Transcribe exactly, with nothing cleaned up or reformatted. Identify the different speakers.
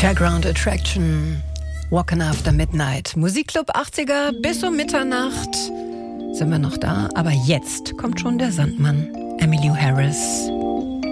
Speaker 1: Fairground Attraction, Walking After Midnight. Musikclub achtziger bis um Mitternacht sind wir noch da. Aber jetzt kommt schon der Sandmann, Emmylou Harris.